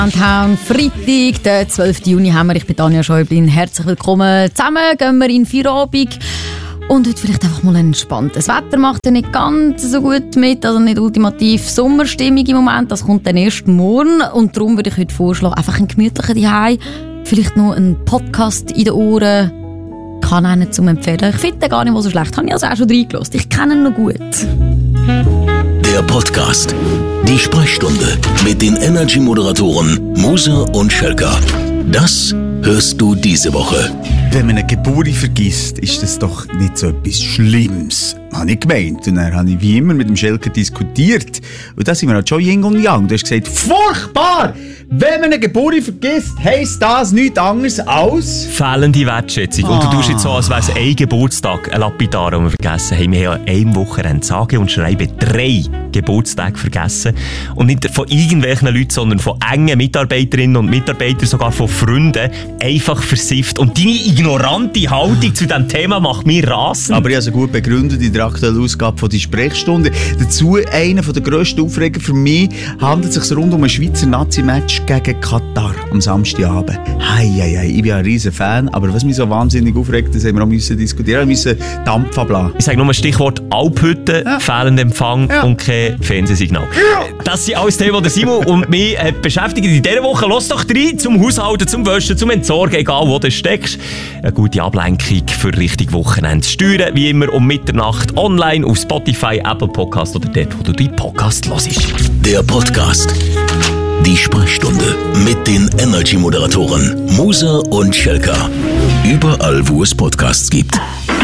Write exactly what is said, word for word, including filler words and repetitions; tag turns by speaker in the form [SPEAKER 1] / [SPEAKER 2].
[SPEAKER 1] Downtown, Freitag, den zwölften Juni haben wir. Ich bin Tanja Schäublin. Herzlich willkommen. Zusammen gehen wir in Feierabend. Und heute vielleicht einfach mal entspannt. Das Wetter macht ja nicht ganz so gut mit, also nicht ultimativ Sommerstimmung im Moment. Das kommt dann erst morgen. Und darum würde ich heute vorschlagen, einfach ein gemütlicher Zuhause. Vielleicht noch einen Podcast in den Ohren. Kann einen zum Empfehlen. Ich finde den gar nicht mal so schlecht. Habe ich also auch schon reingelassen. Ich kenne ihn noch gut.
[SPEAKER 2] Der Podcast. Die Sprechstunde mit den Energy-Moderatoren Musa und Schelka. Das hörst du diese Woche.
[SPEAKER 3] Wenn man eine Geburt vergisst, ist das doch nicht so etwas Schlimmes, habe ich gemeint. Und dann habe ich wie immer mit dem Schelker diskutiert. Und da sind wir halt schon Yin und Yang. Du hast gesagt, furchtbar! Wenn man eine Geburt vergisst, heisst das nichts anderes als...
[SPEAKER 4] fehlende Wertschätzung. Ah. Und du tust jetzt so, als wäre es ein Geburtstag, ein Lapidar, den wir vergessen haben. Wir haben ja einem Wochenende sage und schreibe drei Geburtstage vergessen. Und nicht von irgendwelchen Leuten, sondern von engen Mitarbeiterinnen und Mitarbeitern, sogar von Freunden, einfach versifft. Und deine ignorante Haltung zu diesem Thema macht mich rasend.
[SPEAKER 3] Aber ich habe es gut begründet in der aktuellen Ausgabe von «Die Sprechstunde». Dazu einer der grössten Aufreger für mich handelt es sich rund um ein Schweizer Nazi-Match gegen Katar am Samstagabend. Hei, hei, hei. Ich bin ja ein riesen Fan, aber was mich so wahnsinnig aufregt, das haben wir auch müssen diskutieren. Wir müssen Dampf ablassen.
[SPEAKER 4] Ich sage nur ein Stichwort Alphütte, ja. Fehlender Empfang ja. und kein Fernsehsignal. Ja. Das sind alles Themen, die Simon und mich äh, beschäftigen in dieser Woche. Lass doch rein zum Haushalten, zum Waschen, zum Entsorgen, egal wo du steckst. Eine gute Ablenkung für richtig Wochenende. Steuern wie immer um Mitternacht online auf Spotify, Apple Podcast oder dort, wo du deinen Podcast hörst.
[SPEAKER 2] Der Podcast. Die Sprechstunde mit den Energy-Moderatoren Musa und Schelka. Überall, wo es Podcasts gibt.